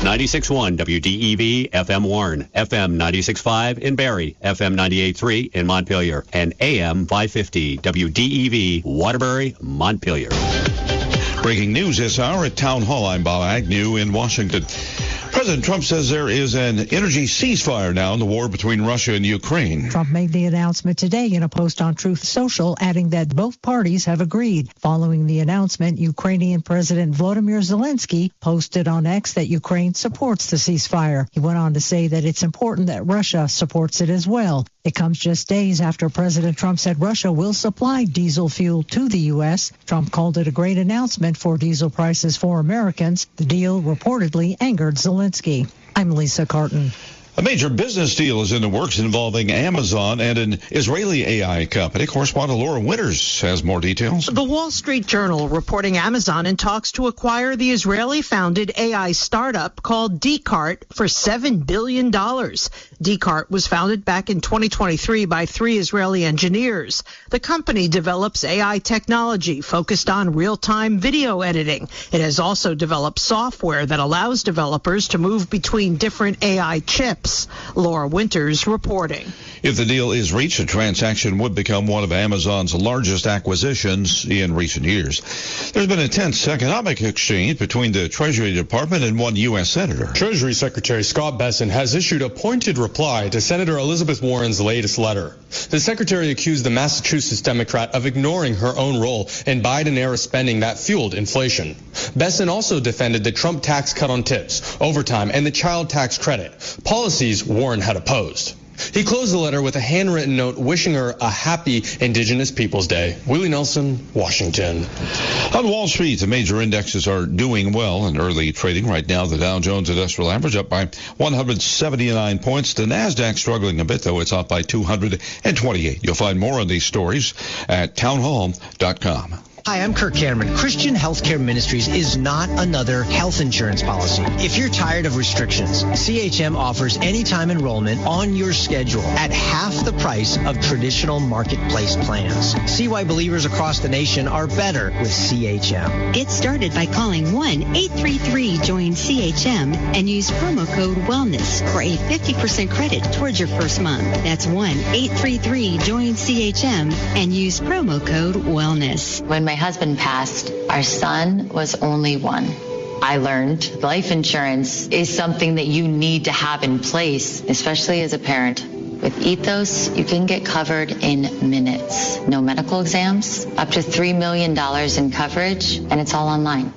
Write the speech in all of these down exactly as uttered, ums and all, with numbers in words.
ninety-six point one W D E V F M Warren, F M ninety-six point five in Barrie, F M ninety-eight point three in Montpelier, and A M five fifty W D E V Waterbury, Montpelier. Breaking news this hour at Town Hall. I'm Bob Agnew in Washington. President Trump says there is an energy ceasefire now in the war between Russia and Ukraine. Trump made the announcement today in a post on Truth Social, adding that both parties have agreed. Following the announcement, Ukrainian President Volodymyr Zelensky posted on X that Ukraine supports the ceasefire. He went on to say that it's important that Russia supports it as well. It comes just days after President Trump said Russia will supply diesel fuel to the U S. Trump called it a great announcement for diesel prices for Americans. The deal reportedly angered Zelensky. I'm Lisa Carton. A major business deal is in the works involving Amazon and an Israeli A I company. Correspondent Laura Winters has more details. The Wall Street Journal reporting Amazon in talks to acquire the Israeli-founded A I startup called Descartes for seven billion dollars. Descartes was founded back in twenty twenty-three by three Israeli engineers. The company develops A I technology focused on real-time video editing. It has also developed software that allows developers to move between different A I chips. Laura Winters reporting. If the deal is reached, the transaction would become one of Amazon's largest acquisitions in recent years. There's been intense economic exchange between the Treasury Department and one U S senator. Treasury Secretary Scott Bessent has issued a pointed reply to Senator Elizabeth Warren's latest letter. The secretary accused the Massachusetts Democrat of ignoring her own role in Biden-era spending that fueled inflation. Bessent also defended the Trump tax cut on tips, overtime, and the child tax credit, policies Warren had opposed. He closed the letter with a handwritten note wishing her a happy Indigenous Peoples Day. Willie Nelson, Washington. On Wall Street, the major indexes are doing well in early trading. Right now, the Dow Jones Industrial Average up by one hundred seventy-nine points. The Nasdaq struggling a bit, though. It's up by two hundred twenty-eight. You'll find more on these stories at townhall dot com. Hi, I'm Kirk Cameron. Christian Healthcare Ministries is not another health insurance policy. If you're tired of restrictions, C H M offers anytime enrollment on your schedule at half the price of traditional marketplace plans. See why believers across the nation are better with C H M. Get started by calling one eight three three join C H M and use promo code WELLNESS for a fifty percent credit towards your first month. That's one eight three three join C H M and use promo code WELLNESS. When my husband passed, our son was only one. I learned life insurance is something that you need to have in place, especially as a parent. With Ethos, you can get covered in minutes. No medical exams, up to three million dollars in coverage, and it's all online.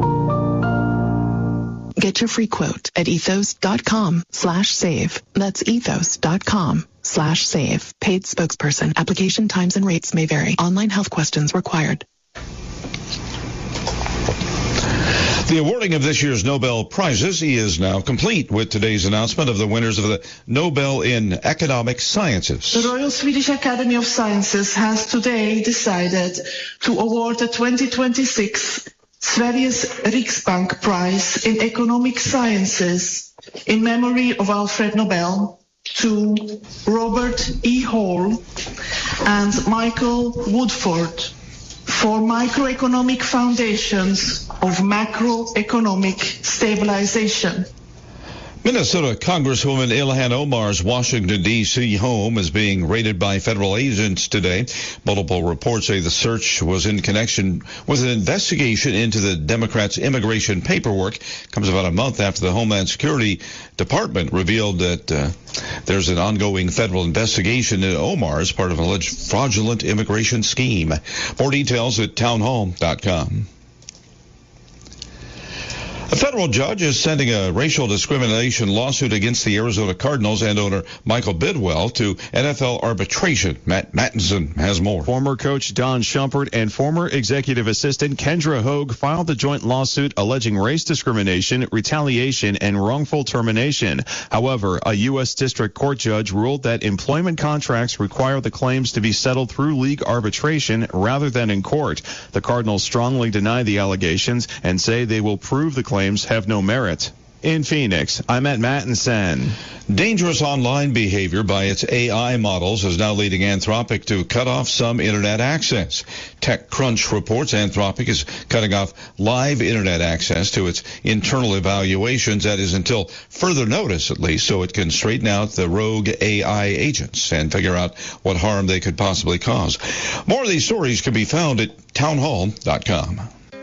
Get your free quote at ethos.com slash save. That's ethos.com slash save. Paid spokesperson. Application times and rates may vary. Online health questions required. The awarding of this year's Nobel Prizes is now complete with today's announcement of the winners of the Nobel in Economic Sciences. The Royal Swedish Academy of Sciences has today decided to award the twenty twenty-six Sveriges Riksbank Prize in Economic Sciences in memory of Alfred Nobel to Robert E. Hall and Michael Woodford for microeconomic foundations of macroeconomic stabilization. Minnesota Congresswoman Ilhan Omar's Washington, D C home is being raided by federal agents today. Multiple reports say the search was in connection with an investigation into the Democrats' immigration paperwork. Comes about a month after the Homeland Security Department revealed that uh, there's an ongoing federal investigation into Omar as part of an alleged fraudulent immigration scheme. More details at townhall dot com. A federal judge is sending a racial discrimination lawsuit against the Arizona Cardinals and owner Michael Bidwell to N F L arbitration. Matt Mattinson has more. Former coach Don Shumpert and former executive assistant Kendra Hogue filed the joint lawsuit alleging race discrimination, retaliation, and wrongful termination. However, a U S district court judge ruled that employment contracts require the claims to be settled through league arbitration rather than in court. The Cardinals strongly deny the allegations and say they will prove the claims have no merit. In Phoenix, I'm at Mattinson. Dangerous online behavior by its A I models is now leading Anthropic to cut off some internet access. TechCrunch reports Anthropic is cutting off live internet access to its internal evaluations. That is until further notice, at least, so it can straighten out the rogue A I agents and figure out what harm they could possibly cause. More of these stories can be found at townhall dot com.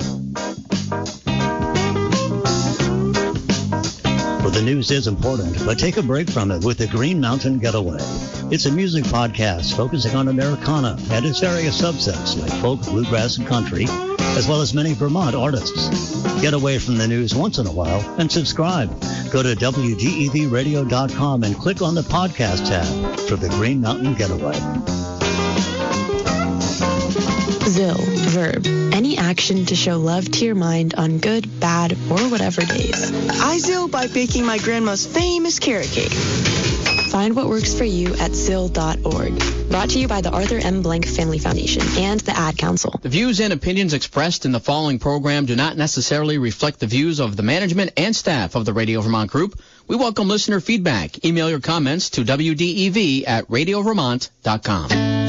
Well, the news is important, but take a break from it with the Green Mountain Getaway. It's a music podcast focusing on Americana and its various subsets like folk, bluegrass, and country, as well as many Vermont artists. Get away from the news once in a while and subscribe. Go to W D E V radio dot com and click on the podcast tab for the Green Mountain Getaway. Zill, verb. Any action to show love to your mind on good, bad, or whatever days. I Zill by baking my grandma's famous carrot cake. Find what works for you at zill dot org. Brought to you by the Arthur M. Blank Family Foundation and the Ad Council. The views and opinions expressed in the following program do not necessarily reflect the views of the management and staff of the Radio Vermont Group. We welcome listener feedback. Email your comments to W D E V at radio vermont dot com.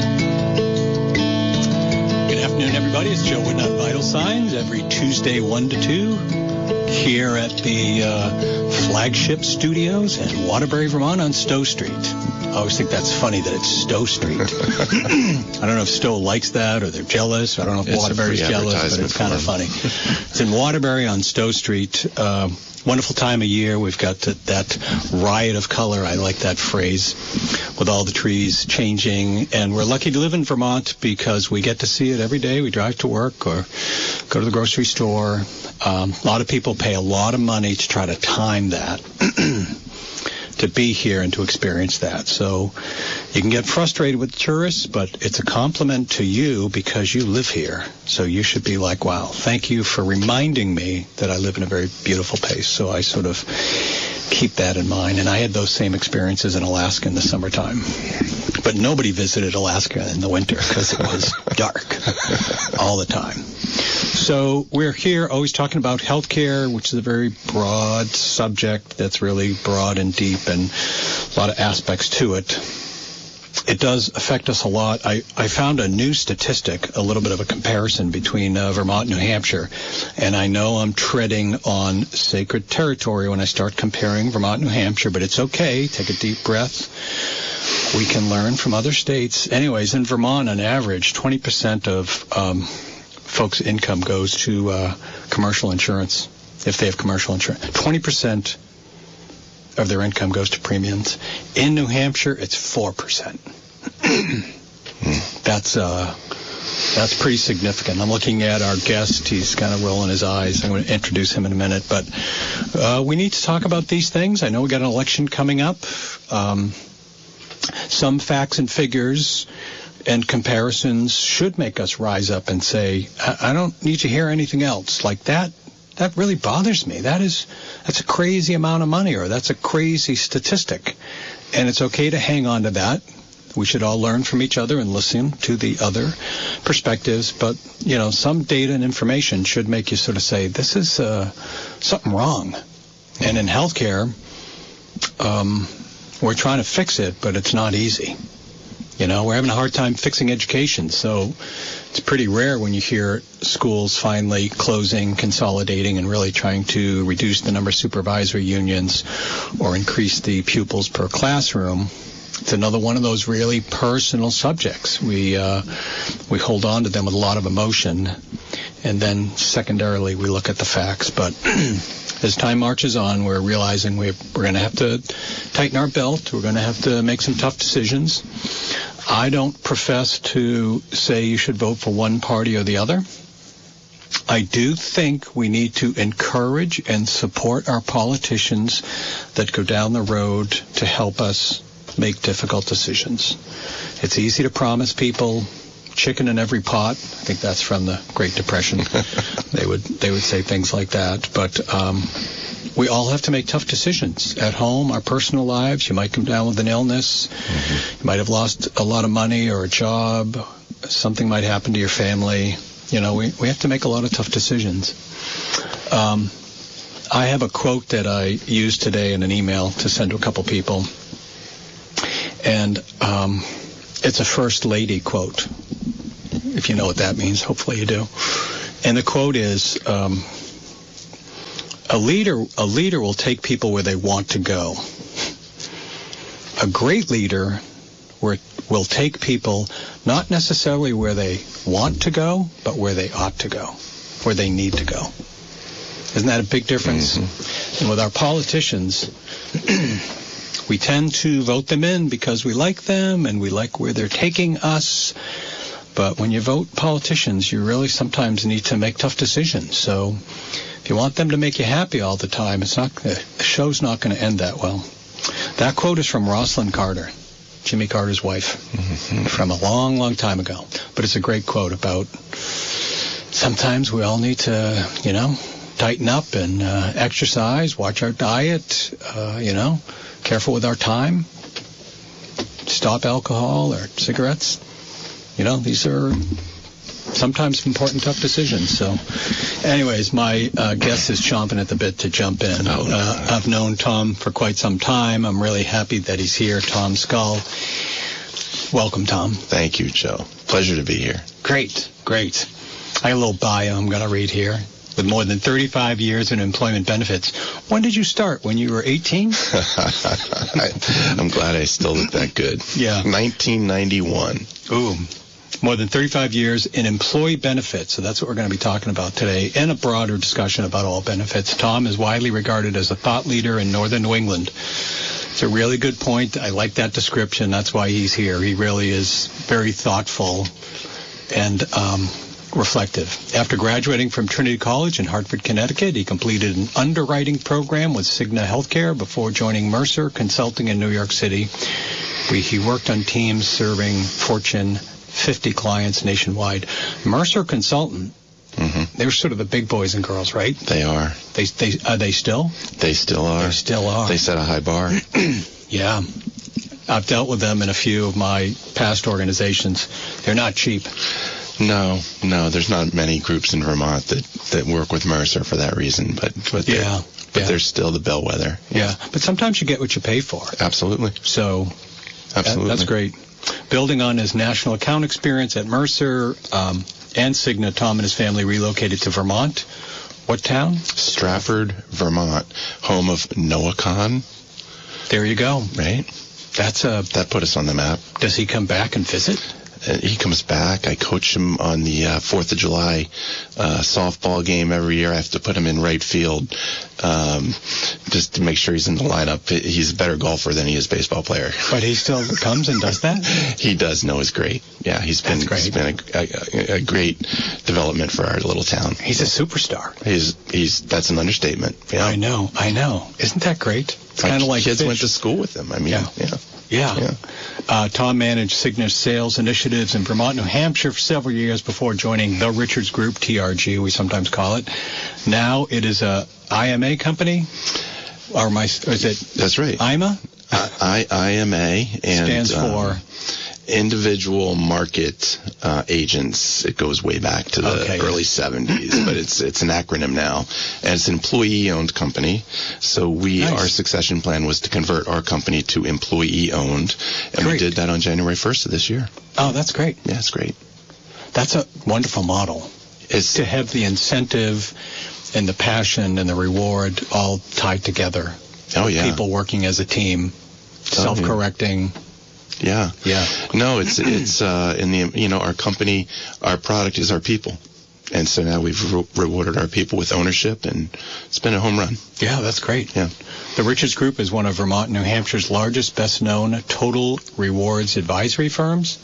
Good afternoon, everybody. It's Joe Woodnut, Vital Signs, every Tuesday, one to two, here at the uh, flagship studios in Waterbury, Vermont on Stowe Street. I always think that's funny that it's Stowe Street. I don't know if Stowe likes that or they're jealous. I don't know if it's Waterbury's jealous, but it's kind of funny. It's in Waterbury on Stowe Street. Uh, wonderful time of year. We've got the, that riot of color. I like that phrase, with all the trees changing. And we're lucky to live in Vermont because we get to see it every day. We drive to work or go to the grocery store. Um, a lot of people pay a lot of money to try to time that, to be here and to experience that. So you can get frustrated with tourists, but it's a compliment to you because you live here. So you should be like, wow, thank you for reminding me that I live in a very beautiful place. So I sort of keep that in mind. And I had those same experiences in Alaska in the summertime. But nobody visited Alaska in the winter because it was dark all the time. So we're here always talking about healthcare, which is a very broad subject that's really broad and deep and a lot of aspects to it. It does affect us a lot. I, I found a new statistic, a little bit of a comparison between uh, Vermont and New Hampshire, and I know I'm treading on sacred territory when I start comparing Vermont and New Hampshire, but it's okay. Take a deep breath. We can learn from other states. Anyways, in Vermont, on average, twenty percent of um, folks' income goes to uh, commercial insurance, if they have commercial insurance. twenty percent of their income goes to premiums. In New Hampshire, it's four percent. That's uh, that's pretty significant. I'm looking at our guest. He's kind of rolling his eyes. I'm going to introduce him in a minute. But uh, we need to talk about these things. I know we got an election coming up. Um, some facts and figures and comparisons should make us rise up and say, I, I don't need to hear anything else. Like that, that really bothers me. That is, that's a crazy amount of money, or that's a crazy statistic. And it's okay to hang on to that. We should all learn from each other and listen to the other perspectives. But, you know, some data and information should make you sort of say, this is uh, something wrong. And in healthcare, um, we're trying to fix it, but it's not easy. You know, we're having a hard time fixing education, so it's pretty rare when you hear schools finally closing, consolidating, and really trying to reduce the number of supervisory unions or increase the pupils per classroom. It's another one of those really personal subjects. We uh, we hold on to them with a lot of emotion, and then secondarily we look at the facts. But as time marches on, we're realizing we're, we're going to have to tighten our belt. We're going to have to make some tough decisions. I don't profess to say you should vote for one party or the other. I do think we need to encourage and support our politicians that go down the road to help us make difficult decisions. It's easy to promise people chicken in every pot. I think that's from the Great Depression. they would they would say things like that. But um, we all have to make tough decisions at home, our personal lives. You might come down with an illness. Mm-hmm. You might have lost a lot of money or a job. Something might happen to your family. You know, we, we have to make a lot of tough decisions. Um, I have a quote that I used today in an email to send to a couple people. And um, it's a First Lady quote, if you know what that means. Hopefully you do. And the quote is, um, a leader, a leader will take people where they want to go. A great leader will take people not necessarily where they want to go, but where they ought to go, where they need to go. Isn't that a big difference? Mm-hmm. And with our politicians, we tend to vote them in because we like them and we like where they're taking us. But when you vote politicians, you really sometimes need to make tough decisions. So if you want them to make you happy all the time, it's not the show's not going to end that well. That quote is from Rosalind Carter, Jimmy Carter's wife, mm-hmm. from a long, long time ago. But it's a great quote about sometimes we all need to, you know, tighten up and uh, exercise, watch our diet, uh, you know, careful with our time, stop alcohol or cigarettes. You know, these are sometimes important, tough decisions. So, anyways, my uh, guest is chomping at the bit to jump in. Oh, no. uh, I've known Tom for quite some time. I'm really happy that he's here. Tom Scull. Welcome, Tom. Thank you, Joe. Pleasure to be here. Great, great. I have a little bio I'm going to read here. With more than thirty-five years in employment benefits. When did you start? When you were eighteen? I, I'm glad I still look that good. Yeah. nineteen ninety-one. Ooh. More than thirty-five years in employee benefits. So that's what we're going to be talking about today, and a broader discussion about all benefits. Tom is widely regarded as a thought leader in northern New England. It's a really good point. I like that description. That's why he's here. He really is very thoughtful and um, reflective. After graduating from Trinity College in Hartford, Connecticut, he completed an underwriting program with Cigna Healthcare before joining Mercer Consulting in New York City. He worked on teams serving Fortune fifty clients nationwide. Mercer Consultant, mm-hmm. they're sort of the big boys and girls, right? They are. They, they, are they still? They still are. They still are. They set a high bar. Yeah. I've dealt with them in a few of my past organizations. They're not cheap. No, no, there's not many groups in Vermont that, that work with Mercer for that reason, but but they're, yeah, but yeah. they're still the bellwether. Yeah, but sometimes you get what you pay for. Absolutely. So Absolutely. That, that's great. Building on his national account experience at Mercer um, and Cigna, Tom and his family relocated to Vermont. What town? Stratford, Vermont, home of Noah Kahn. There you go. Right? That's a. That put us on the map. Does he come back and visit? Uh, he comes back. I coach him on the uh, fourth of July uh, softball game every year. I have to put him in right field um, just to make sure he's in the lineup. He's a better golfer than he is baseball player. But he still comes and does that? He does. Noah's great. Yeah, he's been, he's been a, a, a great development for our little town. He's a superstar. He's he's that's an understatement. Yeah. I know. I know. Isn't that great? It's kind of like kids fish. Went to school with him. I mean, yeah. yeah. Yeah. yeah. Uh, Tom managed Cigna's sales initiatives in Vermont, New Hampshire for several years before joining the Richards Group, T R G, we sometimes call it. Now it is a I M A company. Or my, is it? That's right. I M A? I, I M A and stands for um, Individual Market uh, Agents. It goes way back to the okay. early seventies, but it's it's an acronym now, and it's an employee-owned company. So we nice. our succession plan was to convert our company to employee-owned, and great. we did that on January first of this year. Oh, that's great. Yeah, it's great. That's a wonderful model. It's to have the incentive and the passion and the reward all tied together. Oh yeah. People working as a team, self-correcting. Oh, yeah. Yeah. Yeah. No, it's it's uh, in the you know our company, our product is our people, and so now we've re- rewarded our people with ownership, and it's been a home run. Yeah, that's great. Yeah. The Richards Group is one of Vermont, New Hampshire's largest, best-known total rewards advisory firms.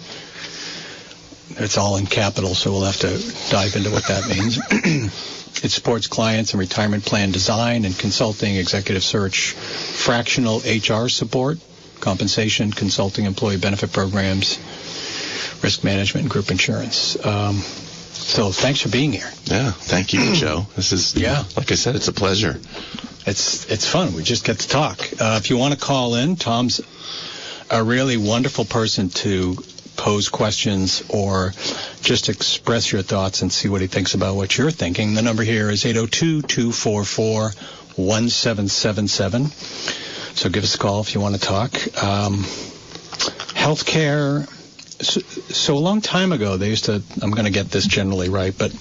It's all in capital, so we'll have to dive into what that means. It supports clients in retirement plan design and consulting, executive search, fractional H R support, compensation, consulting, employee benefit programs, risk management, and group insurance. Um, so thanks for being here. Yeah, thank you, Joe. This is, yeah. like I said, it's a pleasure. It's it's fun. We just get to talk. Uh, if you want to call in, Tom's a really wonderful person to pose questions or just express your thoughts and see what he thinks about what you're thinking. The number here is eight oh two, two four four, one seven seven seven. So give us a call if you want to talk. Um, healthcare. So, so a long time ago, they used to, I'm going to get this generally right, but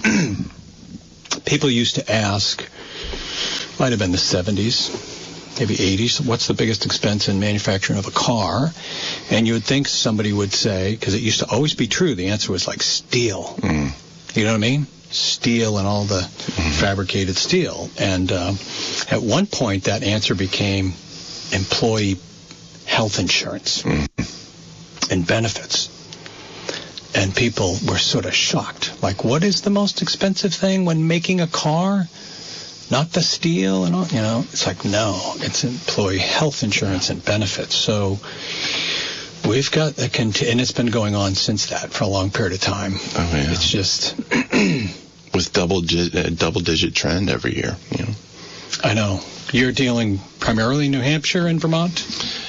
people used to ask, might have been the seventies, maybe eighties, what's the biggest expense in manufacturing of a car? And you would think somebody would say, because it used to always be true, the answer was like steel. Mm. You know what I mean? Steel and all the mm-hmm. fabricated steel. And uh, at one point, that answer became employee health insurance mm. and benefits. And people were sort of shocked. Like, what is the most expensive thing when making a car? Not the steel and all, you know. It's like, no, it's employee health insurance and benefits. So we've got a cont- and it's been going on since that for a long period of time. Oh, yeah. It's just with double gi- uh, double digit trend every year, you know. I know. You're dealing primarily in New Hampshire and Vermont?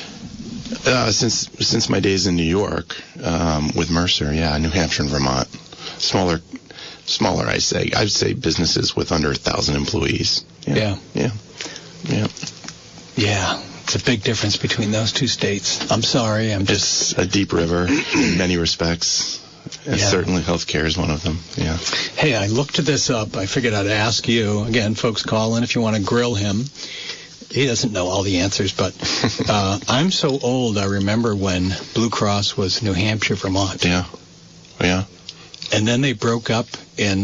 Uh, since since my days in New York um, with Mercer, yeah, New Hampshire and Vermont, smaller, smaller. I say, I'd say businesses with under a thousand employees. Yeah, yeah, yeah, yeah. It's a big difference between those two states. I'm sorry, I'm just it's a deep river in many respects. And yeah. Certainly, healthcare is one of them. Yeah. Hey, I looked this up. I figured I'd ask you again, folks. Call in if you want to grill him. He doesn't know all the answers, but uh, I'm so old, I remember when Blue Cross was New Hampshire, Vermont. Yeah, yeah. And then they broke up in,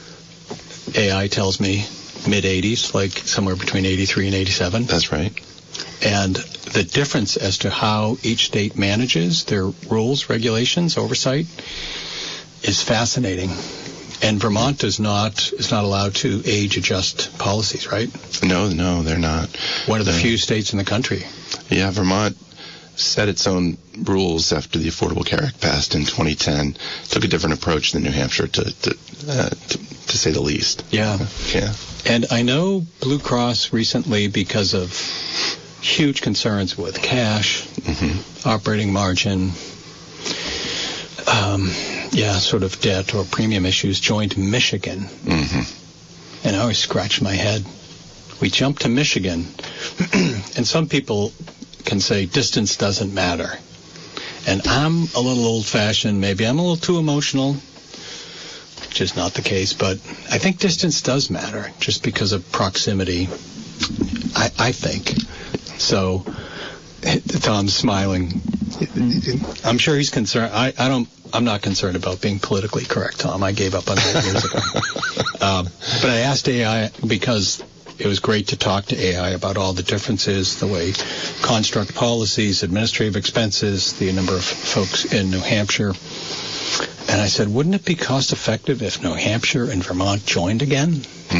A I tells me, mid-eighties, like somewhere between eighty-three and eighty-seven. That's right. And the difference as to how each state manages their rules, regulations, oversight is fascinating. And Vermont is not is not allowed to age adjust policies, right? No, no, they're not. One of the no. few states in the country. Yeah, Vermont set its own rules after the Affordable Care Act passed in twenty ten. Took a different approach than New Hampshire, to to, uh, to, to say the least. Yeah. Yeah. And I know Blue Cross recently, because of huge concerns with cash, mm-hmm. operating margin, um, yeah, sort of debt or premium issues, joined Michigan. Mm-hmm. And I always scratch my head. We jumped to Michigan, and some people can say distance doesn't matter. And I'm a little old-fashioned. Maybe I'm a little too emotional, which is not the case. But I think distance does matter, just because of proximity, I, I think. So Tom's smiling. I'm sure he's concerned. I, I don't. I'm not concerned about being politically correct, Tom. I gave up on that years ago. um, but I asked A I because it was great to talk to A I about all the differences, the way construct policies, administrative expenses, the number of folks in New Hampshire. And I said, wouldn't it be cost effective if New Hampshire and Vermont joined again?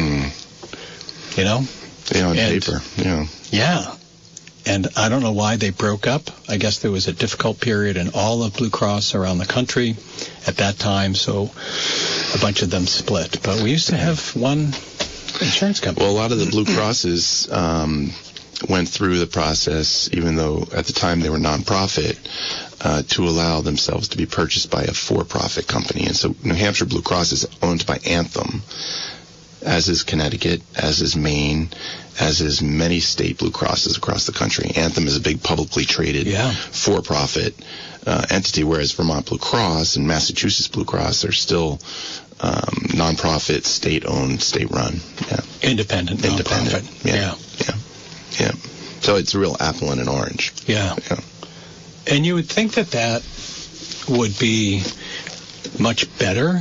Mm. You know? Yeah, on and, paper. Yeah. Yeah. And I don't know why they broke up. I guess there was a difficult period in all of Blue Cross around the country at that time, so a bunch of them split. But we used to have one insurance company. Well, a lot of the Blue Crosses um, went through the process, even though at the time they were nonprofit, uh, to allow themselves to be purchased by a for-profit company. And so New Hampshire Blue Cross is owned by Anthem, as is Connecticut, as is Maine, as is many state Blue Crosses across the country. Anthem is a big publicly traded yeah. for-profit uh, entity, whereas Vermont Blue Cross and Massachusetts Blue Cross are still um, nonprofit, state-owned, state-run. Yeah. Independent, Independent. nonprofit. Yeah. yeah. Yeah. So it's a real apple and an orange. Yeah. yeah. And you would think that that would be much better.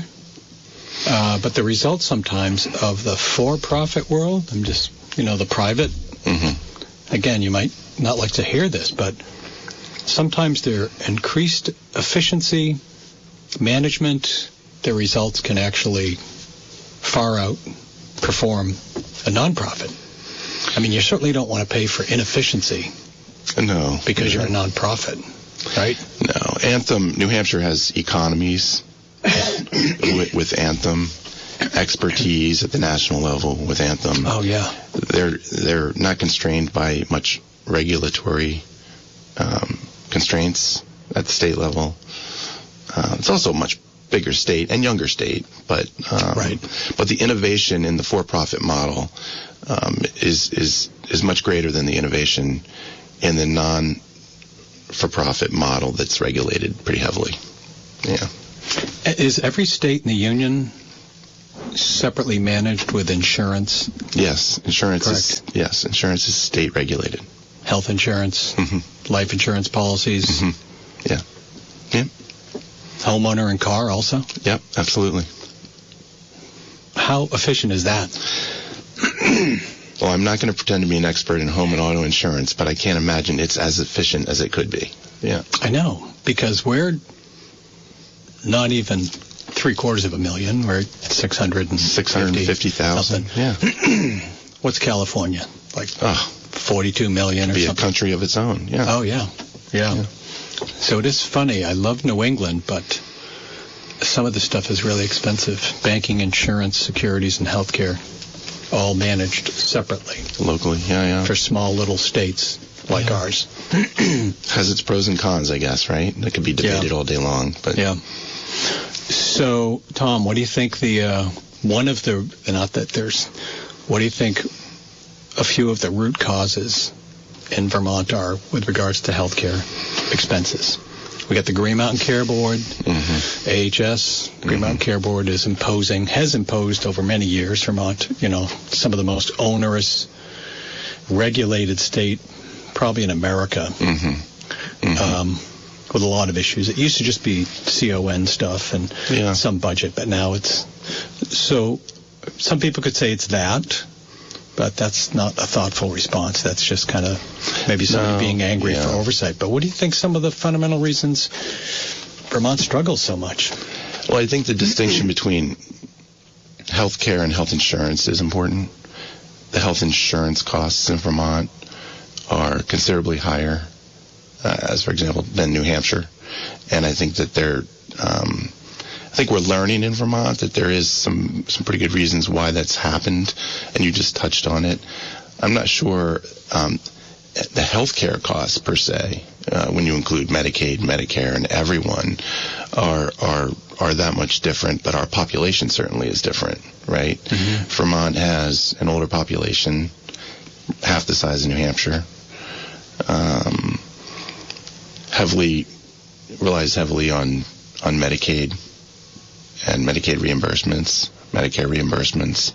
Uh, but the results sometimes of the for-profit world, I'm just, you know, the private, mm-hmm. again, you might not like to hear this, but sometimes their increased efficiency, management, their results can actually far outperform a nonprofit. I mean, you certainly don't want to pay for inefficiency. No. Because no. you're a nonprofit, right? No. Anthem, New Hampshire has economies with, with Anthem, expertise at the national level with Anthem. Oh, yeah. They're they're not constrained by much regulatory um, constraints at the state level. Uh, it's also much bigger state and younger state, but um, right. but the innovation in the for-profit model um, is is is much greater than the innovation in the non-for-profit model that's regulated pretty heavily. Yeah. Is every state in the union separately managed with insurance? Yes, insurance Correct. is yes, insurance is state regulated. Health insurance, mm-hmm. life insurance policies. Mm-hmm. Yeah. Yeah. Homeowner and car also? Yep, absolutely. How efficient is that? Well, I'm not going to pretend to be an expert in home and auto insurance, but I can't imagine it's as efficient as it could be. Yeah. I know, because we're not even three quarters of a million. We're at six hundred fifty thousand. Yeah. What's California? Like oh, forty-two million or be something? A country of its own. Yeah. Oh, yeah. yeah. Yeah. So it is funny. I love New England, but some of the stuff is really expensive. Banking, insurance, securities, and healthcare, all managed separately. Locally, yeah, yeah. For small little states like yeah. ours. Has its pros and cons, I guess, right? That could be debated yeah. all day long. But yeah. So, Tom, what do you think the uh, one of the not that there's what do you think a few of the root causes in Vermont are with regards to healthcare expenses? We got the Green Mountain Care Board, mm-hmm. A H S. Green mm-hmm. Mountain Care Board is imposing, has imposed over many years, Vermont, you know, some of the most onerous, regulated state probably in America, mm-hmm. Mm-hmm. Um, with a lot of issues. It used to just be C O N stuff and yeah. some budget, but now it's, so some people could say it's that. But that's not a thoughtful response. That's just kind of maybe somebody no, being angry yeah. for oversight. But what do you think some of the fundamental reasons Vermont struggles so much? Well, I think the distinction between health care and health insurance is important. The health insurance costs in Vermont are considerably higher, uh, as for example, than New Hampshire. And I think that they're... Um, I think we're learning in Vermont that there is some, some pretty good reasons why that's happened, and you just touched on it. I'm not sure um, the healthcare costs per se, uh, when you include Medicaid, Medicare, and everyone, are are are that much different. But our population certainly is different, right? Mm-hmm. Vermont has an older population, half the size of New Hampshire. Um, heavily relies heavily on on Medicaid. And Medicaid reimbursements, Medicare reimbursements.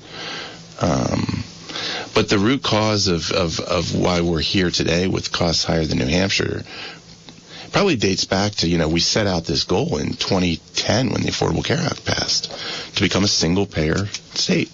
Um, but the root cause of, of, of why we're here today with costs higher than New Hampshire probably dates back to, you know, we set out this goal in twenty ten when the Affordable Care Act passed to become a single-payer state.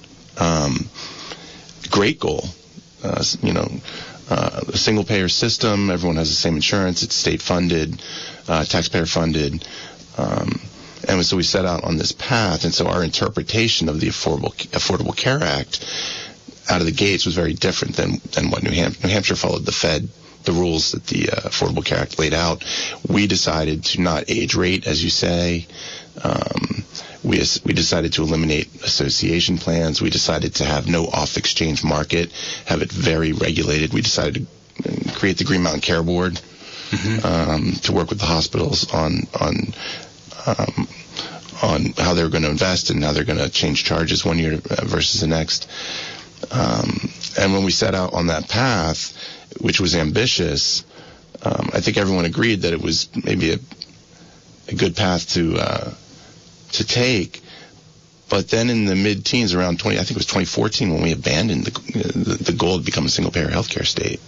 Um, great goal. Uh, you know, uh, a single-payer system, everyone has the same insurance, it's state-funded, uh, taxpayer-funded. Um, And so we set out on this path, and so our interpretation of the Affordable Affordable Care Act out of the gates was very different than, than what New Hampshire, New Hampshire followed the Fed, the rules that the uh, Affordable Care Act laid out. We decided to not age rate, as you say. Um, we we decided to eliminate association plans. We decided to have no off-exchange market, have it very regulated. We decided to create the Green Mountain Care Board mm-hmm. um, to work with the hospitals on on. Um, on how they're going to invest and how they're going to change charges one year versus the next. Um, and when we set out on that path, which was ambitious, um, I think everyone agreed that it was maybe a, a good path to uh, to take. But then in the mid-teens, around twenty, I think it was twenty fourteen, when we abandoned the, the, the goal to become a single-payer healthcare state.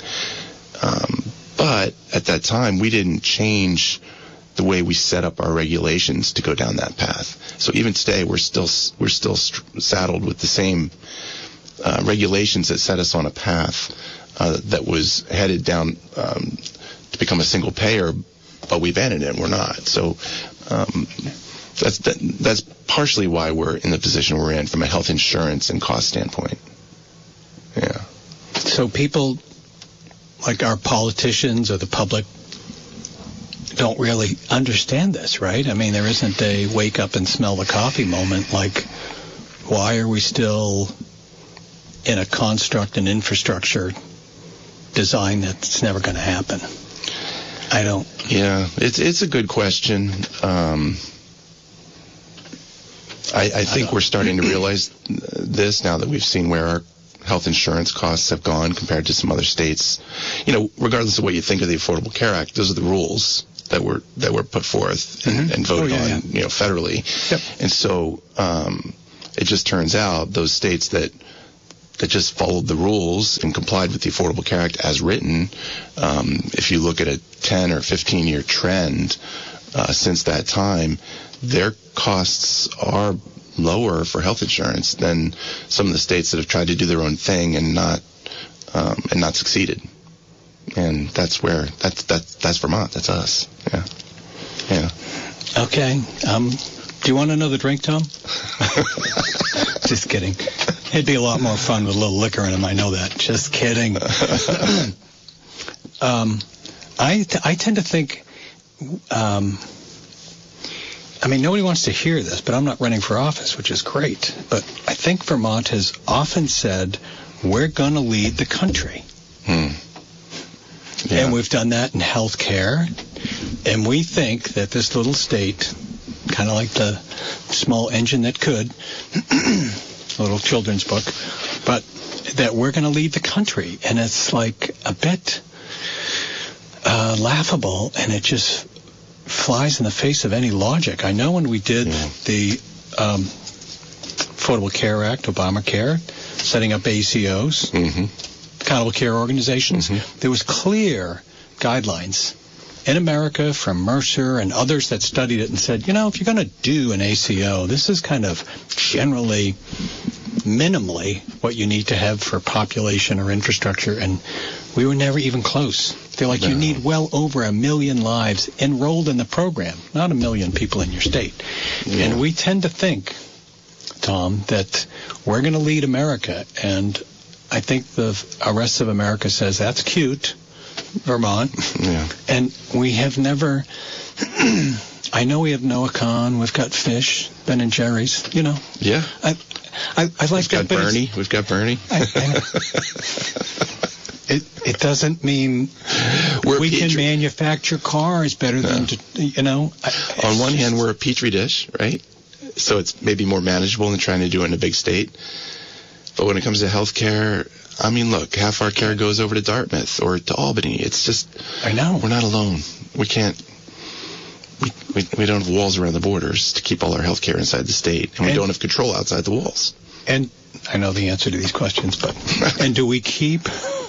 Um, but at that time, we didn't change the way we set up our regulations to go down that path. So even today, we're still we're still saddled with the same uh, regulations that set us on a path uh, that was headed down um, to become a single payer, but we abandoned it. And we're not. So um, that's that, that's partially why we're in the position we're in from a health insurance and cost standpoint. Yeah. So people like our politicians or the public don't really understand this, right? I mean, there isn't a wake up and smell the coffee moment. Like, why are we still in a construct and infrastructure design that's never going to happen? I don't. Yeah, it's it's a good question. Um, I, I think I we're starting to realize this now that we've seen where our health insurance costs have gone compared to some other states. You know, regardless of what you think of the Affordable Care Act, those are the rules that were that were put forth and, Mm-hmm. and voted Oh, yeah, on, yeah. you know, federally. Yep. And so um, it just turns out those states that that just followed the rules and complied with the Affordable Care Act as written, um, if you look at a ten or fifteen year trend uh, since that time, their costs are lower for health insurance than some of the states that have tried to do their own thing and not um, and not succeeded. And that's where that's that's that's Vermont. That's us. Yeah. Yeah. Okay. Um, do you want another drink, Tom? Just kidding. It'd be a lot more fun with a little liquor in them. I know that. Just kidding. um, I t- I tend to think. Um, I mean, nobody wants to hear this, but I'm not running for office, which is great. But I think Vermont has often said, we're going to lead the country. Hmm. Yeah. And we've done that in health care. And we think that this little state, kind of like the small engine that could, a little children's book, but that we're going to lead the country. And it's like a bit uh, laughable, and it just flies in the face of any logic. I know when we did yeah. the um, Affordable Care Act, Obamacare, setting up A C Os, mm-hmm. accountable care organizations, mm-hmm. there was clear guidelines in America from Mercer and others that studied it and said, you know, if you're going to do an A C O, this is kind of generally, minimally what you need to have for population or infrastructure, and we were never even close. They're like, no. You need well over a million lives enrolled in the program, not a million people in your state. Yeah. And we tend to think, Tom, that we're going to lead America, and I think the rest of America says, that's cute, Vermont. Yeah. And we have never, I know we have Noah Kahn, we've got Fish, Ben and Jerry's, you know. Yeah. I, I, I like We've got that, Bernie. We've got Bernie. I, I, it, it doesn't mean we're we petri- can manufacture cars better no. than, to, you know. I, On one hand, we're a petri dish, right? So it's maybe more manageable than trying to do it in a big state. But when it comes to healthcare, I mean, look, half our care goes over to Dartmouth or to Albany. It's just, I know. We're not alone. We can't, we, we, we don't have walls around the borders to keep all our healthcare inside the state. And we and, don't have control outside the walls. And I know the answer to these questions, but, and do we keep,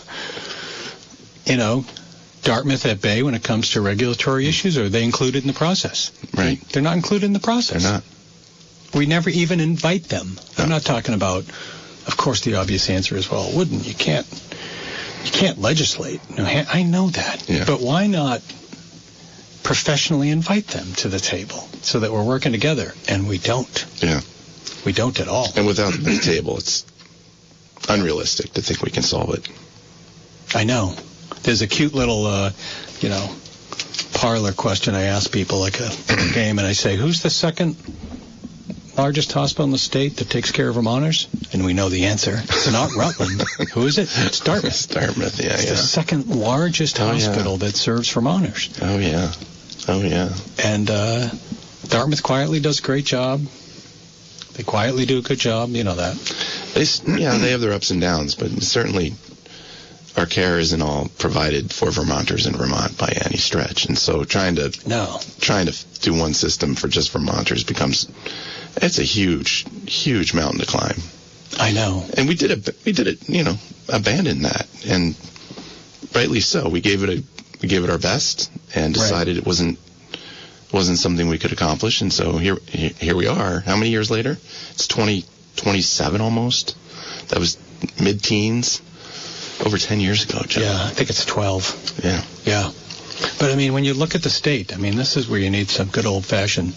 you know, Dartmouth at bay when it comes to regulatory issues, or are they included in the process? Right. They're not included in the process. They're not. We never even invite them. No. I'm not talking about, of course, the obvious answer is, well, it wouldn't. You can't, you can't legislate. No, I know that. Yeah. But why not professionally invite them to the table so that we're working together? And we don't. Yeah. We don't at all. And without the table, it's unrealistic to think we can solve it. I know. There's a cute little, uh, you know, parlor question I ask people, like a game, and I say, who's the second largest hospital in the state that takes care of Vermonters? And we know the answer. It's not Rutland. Who is it? It's Dartmouth. It's Dartmouth, yeah, it's yeah. the second largest oh, hospital yeah. that serves Vermonters. Oh, yeah. Oh, yeah. And uh, Dartmouth quietly does a great job. They quietly do a good job. You know that. They, yeah, they have their ups and downs, but certainly our care isn't all provided for Vermonters in Vermont by any stretch. And so trying to no. trying to do one system for just Vermonters becomes, it's a huge, huge mountain to climb. I know. And we did it, we did it, you know, abandon that. And rightly so. We gave it a, we gave it our best and decided right. it wasn't, wasn't something we could accomplish. And so here, here we are. How many years later? It's twenty twenty-seven almost. That was mid-teens. Over ten years ago, Joe. Yeah, I think it's twelve. Yeah. Yeah. But, I mean, when you look at the state, I mean, this is where you need some good old-fashioned,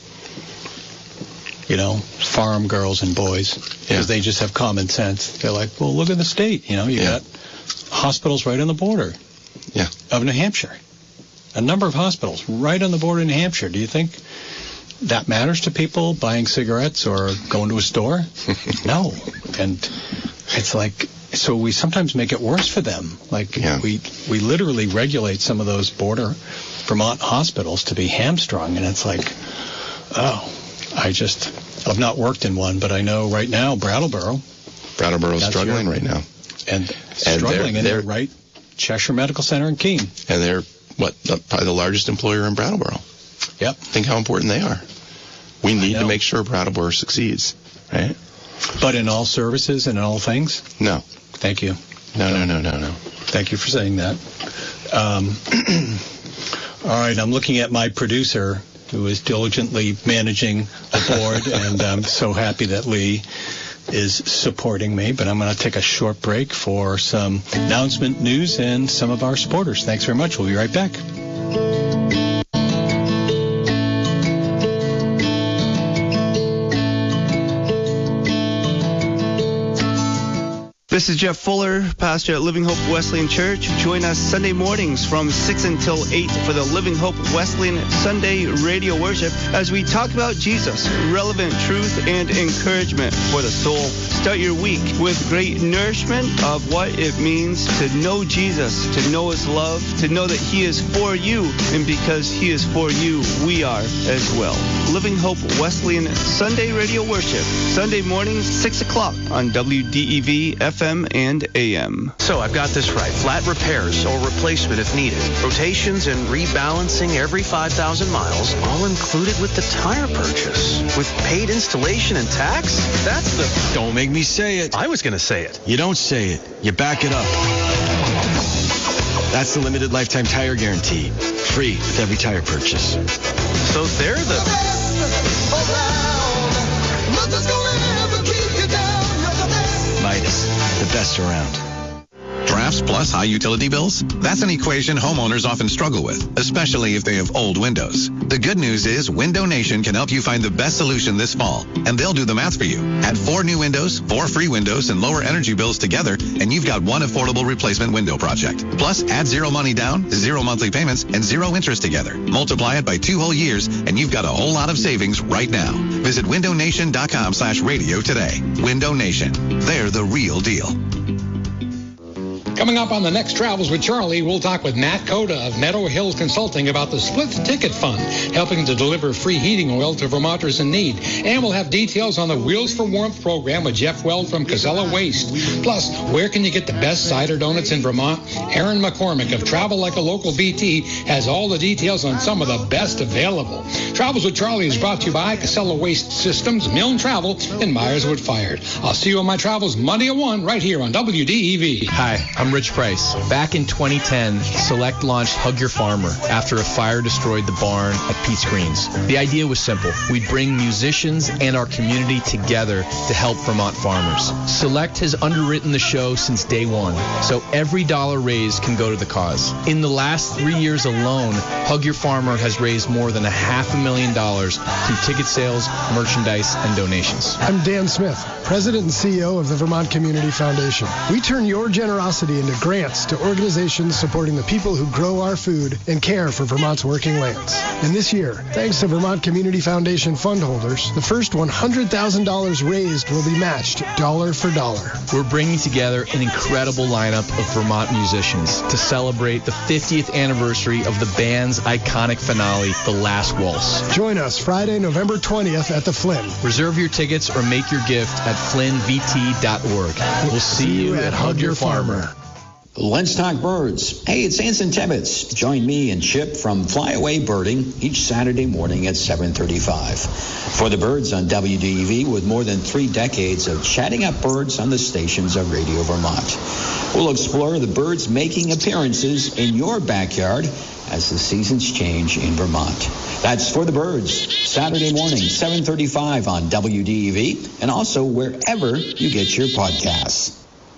you know, farm girls and boys. Because yeah. they just have common sense. They're like, well, look at the state. You know, you yeah. got hospitals right on the border yeah. of New Hampshire. A number of hospitals right on the border in New Hampshire. Do you think that matters to people buying cigarettes or going to a store? No. And it's like... So we sometimes make it worse for them. Like yeah. we we literally regulate some of those border Vermont hospitals to be hamstrung, and it's like, oh, I just I've not worked in one, but I know right now Brattleboro. Brattleboro's struggling your, right now. And, and struggling, they're, they're, and they're right, Cheshire Medical Center in Keene. And they're, what, probably the largest employer in Brattleboro. Yep. Think how important they are. We need to make sure Brattleboro succeeds, right? But in all services and in all things? No. Thank you. No, no, no, no, no. Thank you for saying that. Um, all right, I'm looking at my producer, who is diligently managing the board, and I'm so happy that Lee is supporting me. But I'm going to take a short break for some announcement news and some of our supporters. Thanks very much. We'll be right back. This is Jeff Fuller, pastor at Living Hope Wesleyan Church. Join us Sunday mornings from six until eight for the Living Hope Wesleyan Sunday radio worship as we talk about Jesus, relevant truth and encouragement for the soul. Start your week with great nourishment of what it means to know Jesus, to know his love, to know that he is for you, and because he is for you, we are as well. Living Hope Wesleyan Sunday radio worship, Sunday mornings, six o'clock on W D E V F M and A M. So I've got this right. Flat repairs or replacement if needed. Rotations and rebalancing every five thousand miles, all included with the tire purchase. With paid installation and tax? That's the... Don't make me say it. I was going to say it. You don't say it. You back it up. That's the limited lifetime tire guarantee. Free with every tire purchase. So they're the... Midas, the best around. Drafts plus high utility bills? That's an equation homeowners often struggle with, especially if they have old windows. The good news is Window Nation can help you find the best solution this fall, and they'll do the math for you. Add four new windows, four free windows, and lower energy bills together, and you've got one affordable replacement window project. Plus, add zero money down, zero monthly payments, and zero interest together. Multiply it by two whole years, and you've got a whole lot of savings right now. Visit window nation dot com slash radio today. Window Nation. They're the real deal. Coming up on the next Travels with Charlie, we'll talk with Matt Coda of Meadow Hill Consulting about the Split the Ticket Fund, helping to deliver free heating oil to Vermonters in need. And we'll have details on the Wheels for Warmth program with Jeff Weld from Casella Waste. Plus, where can you get the best cider donuts in Vermont? Aaron McCormick of Travel Like a Local V T has all the details on some of the best available. Travels with Charlie is brought to you by Casella Waste Systems, Milne Travel, and Myers Wood Fired. I'll see you on my travels Monday at one right here on W D E V. Hi, I'm Rich Price. Back in twenty ten, Select launched Hug Your Farmer after a fire destroyed the barn at Pete's Greens. The idea was simple. We'd bring musicians and our community together to help Vermont farmers. Select has underwritten the show since day one, so every dollar raised can go to the cause. In the last three years alone, Hug Your Farmer has raised more than a half a million dollars through ticket sales, merchandise, and donations. I'm Dan Smith, President and C E O of the Vermont Community Foundation. We turn your generosity into grants to organizations supporting the people who grow our food and care for Vermont's working lands. And this year, thanks to Vermont Community Foundation fund holders, the first one hundred thousand dollars raised will be matched dollar for dollar. We're bringing together an incredible lineup of Vermont musicians to celebrate the fiftieth anniversary of the band's iconic finale, The Last Waltz. Join us Friday, November twentieth at the Flynn. Reserve your tickets or make your gift at flynn v t dot org. We'll see you at Hug Your Farmer. Let's talk birds. Hey, it's Anson Tibbetts. Join me and Chip from Flyaway Birding each Saturday morning at seven thirty-five. For the birds on W D E V, with more than three decades of chatting up birds on the stations of Radio Vermont. We'll explore the birds making appearances in your backyard as the seasons change in Vermont. That's For the Birds, Saturday morning, seven thirty-five on W D E V, and also wherever you get your podcasts.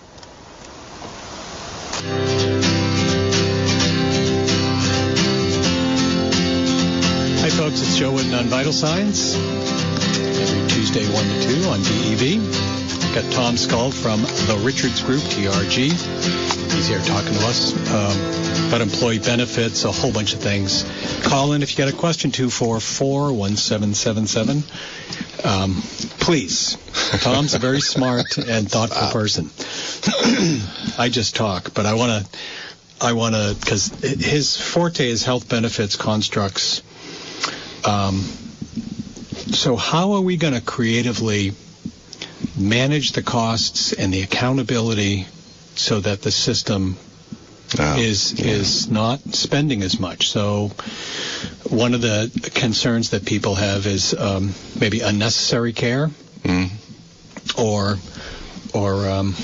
Hi, folks. It's Joe Wooden on Vital Signs. Every Tuesday, one to two on D E V. Got Tom Skull from the Richards Group, T R G. He's here talking to us um, about employee benefits, a whole bunch of things. Call in if you got a question, two four four, one seven seven seven. Um, please. Tom's a very smart and thoughtful person. I just talk, but I want to, I want to, because his forte is health benefits constructs. Um, So how are we going to creatively manage the costs and the accountability so that the system oh, is yeah. is not spending as much? So one of the concerns that people have is um, maybe unnecessary care mm. or or um,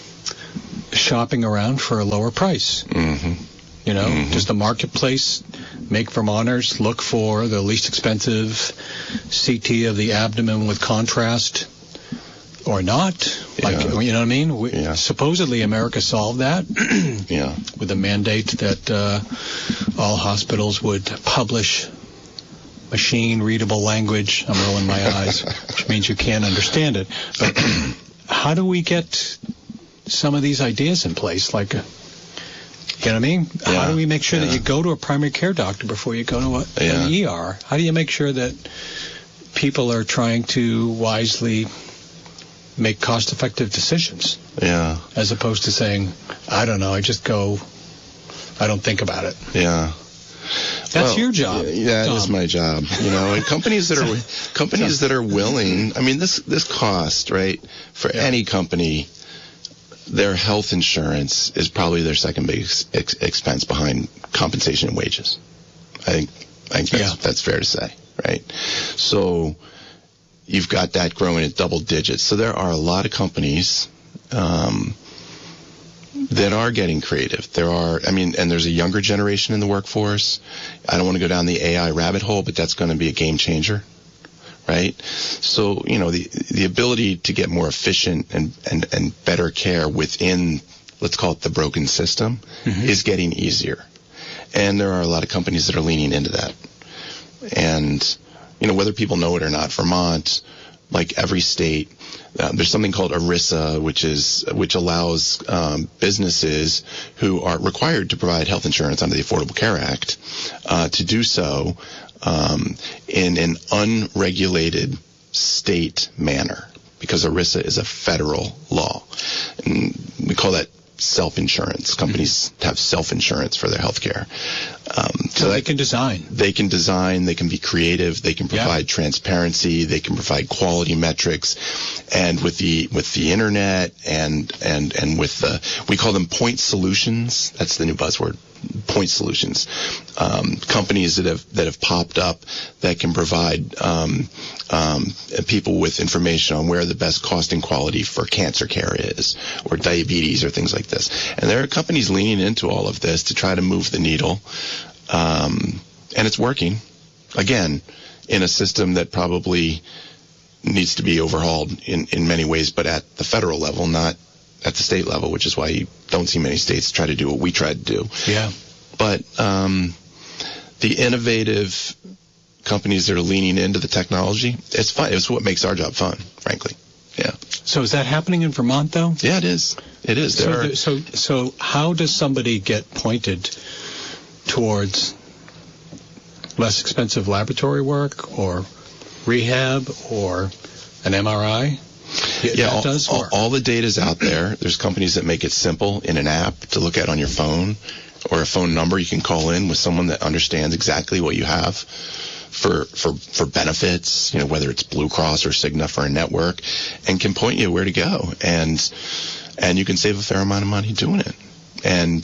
shopping around for a lower price. Mm-hmm. You know, mm-hmm. does the marketplace make Vermonters look for the least expensive C T of the abdomen with contrast or not? Like, yeah. you know what I mean? We, yeah. Supposedly America solved that yeah. with a mandate that uh, all hospitals would publish machine-readable language. I'm rolling my eyes, which means you can't understand it. But how do we get some of these ideas in place? Like, a, you know what I mean? Yeah. How do we make sure yeah. that you go to a primary care doctor before you go to a, yeah. an E R? How do you make sure that people are trying to wisely make cost-effective decisions? Yeah. As opposed to saying, I don't know, I just go, I don't think about it. Yeah. That's well, your job. Yeah, Tom. It is my job. You know, and companies that are companies that are willing. I mean, this this cost, right, for yeah. any company. Their health insurance is probably their second biggest ex- expense behind compensation and wages. I think I think that's, yeah. that's fair to say, right? So you've got that growing at double digits. So there are a lot of companies um, that are getting creative. There are, I mean, and there's a younger generation in the workforce. I don't want to go down the A I rabbit hole, but that's going to be a game changer. Right? So, you know, the the ability to get more efficient and, and, and better care within, let's call it the broken system, mm-hmm. is getting easier. And there are a lot of companies that are leaning into that. And, you know, whether people know it or not, Vermont, like every state, uh, there's something called ERISA, which is which allows um, businesses who are required to provide health insurance under the Affordable Care Act uh, to do so Um, in an unregulated state manner, because ERISA is a federal law. And we call that self-insurance. Companies mm-hmm. have self-insurance for their health care. Um, so, so they can design. They can design. They can be creative. They can provide yeah. transparency. They can provide quality metrics. And with the with the internet and and and with the, we call them point solutions. That's the new buzzword. Point solutions, um, companies that have that have popped up that can provide um, um, people with information on where the best cost and quality for cancer care is, or diabetes, or things like this. And there are companies leaning into all of this to try to move the needle, um, and it's working. Again, in a system that probably needs to be overhauled in in many ways, but at the federal level, not at the state level, which is why you don't see many states try to do what we tried to do. Yeah. But um, the innovative companies that are leaning into the technology, it's fun. It's what makes our job fun, frankly. Yeah. So is that happening in Vermont, though? Yeah, it is. It is. So, there are, the, so, so how does somebody get pointed towards less expensive laboratory work or rehab or an M R I? Yeah, yeah all, does all, all the data's out there. There's companies that make it simple in an app to look at on your phone, or a phone number you can call in with someone that understands exactly what you have for for for benefits, you know, whether it's Blue Cross or Cigna for a network, and can point you where to go. And and you can save a fair amount of money doing it. And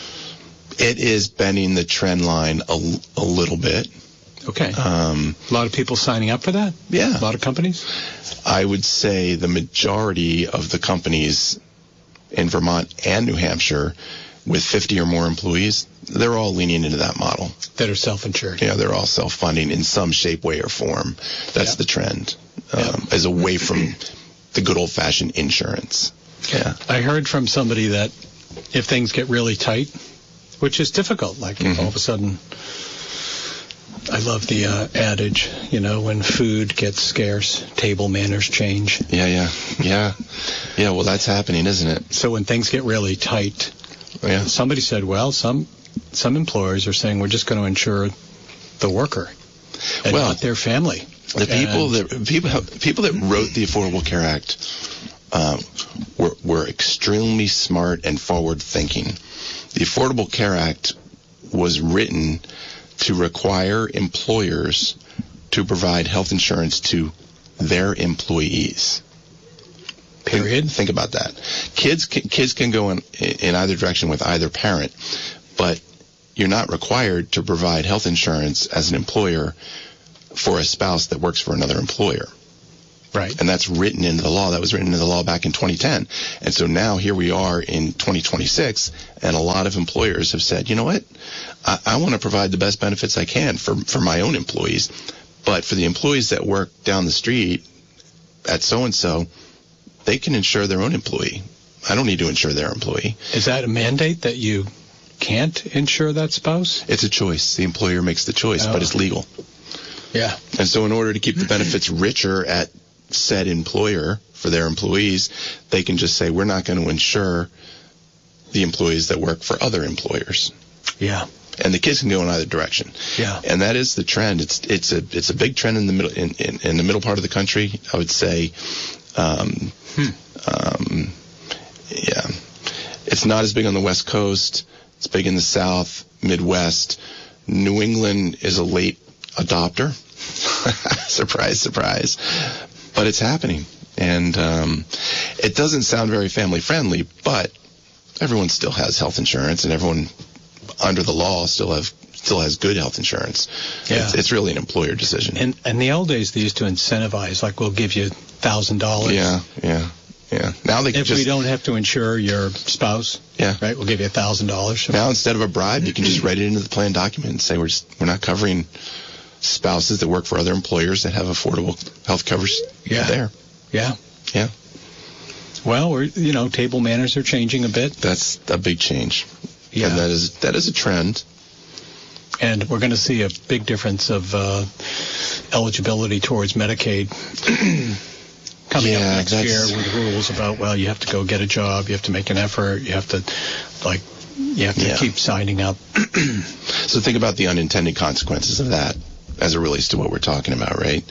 it is bending the trend line a, a little bit. Okay. Um, a lot of people signing up for that? Yeah. A lot of companies? I would say the majority of the companies in Vermont and New Hampshire with fifty or more employees, they're all leaning into that model. That are self-insured. Yeah, they're all self-funding in some shape, way, or form. That's yeah. the trend, um, yeah. as away from the good old-fashioned insurance. Yeah. I heard from somebody that if things get really tight, which is difficult, like mm-hmm. all of a sudden... I love the uh, adage, you know, when food gets scarce, table manners change. Yeah, yeah, yeah. Yeah, well, that's happening, isn't it? So when things get really tight, yeah. somebody said, well, some some employers are saying we're just going to insure the worker and well, not their family. The people and, that people people that wrote the Affordable Care Act um, were, were extremely smart and forward-thinking. The Affordable Care Act was written to require employers to provide health insurance to their employees. Period. Think about that. Kids can, kids can go in, in either direction with either parent, but you're not required to provide health insurance as an employer for a spouse that works for another employer. Right. And that's written into the law. That was written into the law back in twenty ten. And so now here we are in twenty twenty-six, and a lot of employers have said, you know what, I, I want to provide the best benefits I can for, for my own employees, but for the employees that work down the street at so-and-so, they can insure their own employee. I don't need to insure their employee. Is that a mandate that you can't insure that spouse? It's a choice. The employer makes the choice, oh. but it's legal. Yeah. And so in order to keep the benefits richer at said employer for their employees, they can just say, we're not going to insure the employees that work for other employers. Yeah. And the kids can go in either direction. Yeah. And that is the trend. It's it's a it's a big trend in the middle in, in, in the middle part of the country. I would say, um, hmm. um, yeah, it's not as big on the West Coast. It's big in the South, Midwest. New England is a late adopter. Surprise, surprise. But it's happening. And um, it doesn't sound very family friendly, but everyone still has health insurance, and everyone under the law still have still has good health insurance. Yeah. It's, it's really an employer decision. In, in the old days, they used to incentivize, like, we'll give you one thousand dollars. Yeah, yeah, yeah. Now they can If just, we don't have to insure your spouse, yeah, right, we'll give you one thousand dollars. Now instead of a bribe, you can just write it into the plan document and say we're just, we're not covering spouses that work for other employers that have affordable health coverage yeah. there. Yeah. Yeah. Well, we're, you know, table manners are changing a bit. That's a big change. Yeah. And that is that is a trend. And we're going to see a big difference of uh, eligibility towards Medicaid coming yeah, up next year with rules about, well, you have to go get a job, you have to make an effort, you have to, like, you have to yeah. keep signing up. So think about the unintended consequences of that as it relates to what we're talking about, right?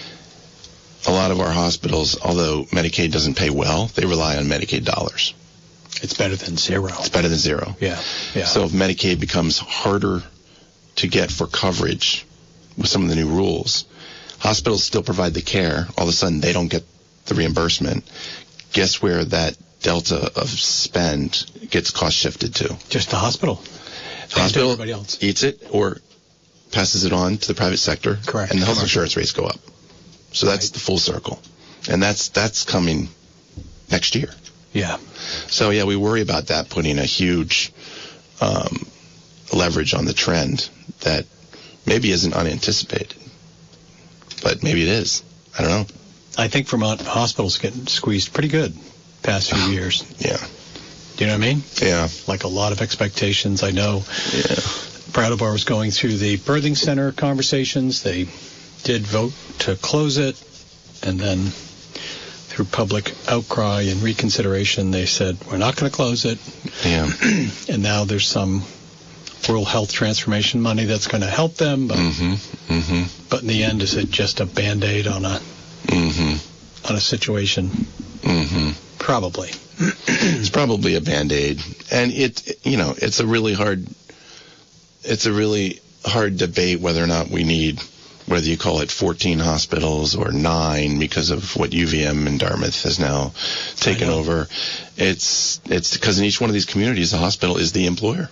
A lot of our hospitals, although Medicaid doesn't pay well, they rely on Medicaid dollars. It's better than zero. It's better than zero. Yeah, yeah. So if Medicaid becomes harder to get for coverage with some of the new rules, hospitals still provide the care. All of a sudden, they don't get the reimbursement. Guess where that delta of spend gets cost shifted to? Just the hospital. The hospital everybody else. eats it or passes it on to the private sector. Correct. And the health insurance rates go up. So that's right. The full circle. And that's that's coming next year. Yeah. So, yeah, we worry about that putting a huge um, leverage on the trend that maybe isn't unanticipated. But maybe it is. I don't know. I think Vermont hospitals getting squeezed pretty good past few years. Yeah. Do you know what I mean? Yeah. Like a lot of expectations. I know yeah. Brattleboro was going through the birthing center conversations. They did vote to close it, and then through public outcry and reconsideration, they said, we're not going to close it. Yeah. And now there's some rural health transformation money that's going to help them. But, mm-hmm. Mm-hmm. but in the end, is it just a Band-Aid on a mm-hmm. on a situation? Mm-hmm. Probably. It's probably a Band-Aid. And it, you know, it's a really hard, it's a really hard debate whether or not we need, whether you call it fourteen hospitals or nine because of what U V M and Dartmouth has now taken over. It's it's because in each one of these communities, the hospital is the employer.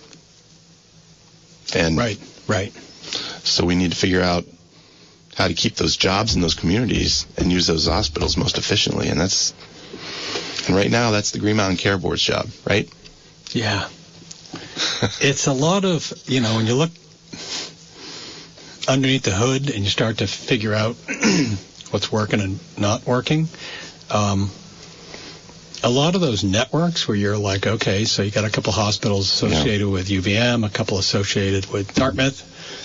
And right, right. So we need to figure out how to keep those jobs in those communities and use those hospitals most efficiently. And that's, and right now, that's the Green Mountain Care Board's job, right? Yeah. It's a lot of, you know, when you look underneath the hood and you start to figure out what's working and not working, um, a lot of those networks where you're like, okay, so you got a couple hospitals associated yeah. with U V M, a couple associated with Dartmouth.